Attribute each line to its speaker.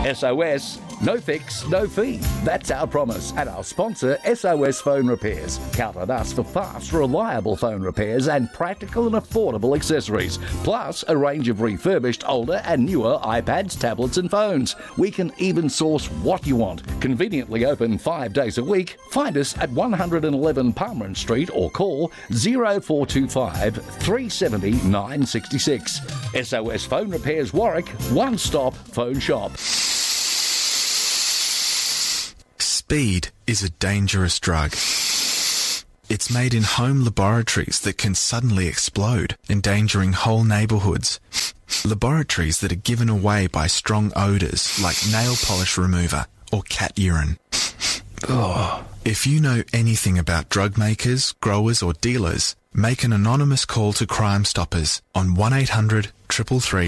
Speaker 1: SOS, no fix, no fee. That's our promise. And our sponsor, SOS Phone Repairs. Count on us for fast, reliable phone repairs and practical and affordable accessories. Plus, a range of refurbished, older and newer iPads, tablets and phones. We can even source what you want. Conveniently open 5 days a week. Find us at 111 Palmerin Street or call 0425 370 966. SOS Phone Repairs Warwick, one-stop phone shop.
Speaker 2: Speed is a dangerous drug. It's made in home laboratories that can suddenly explode, endangering whole neighbourhoods. Laboratories that are given away by strong odours like nail polish remover or cat urine. If you know anything about drug makers, growers or dealers, make an anonymous call to Crime Stoppers on 1800 333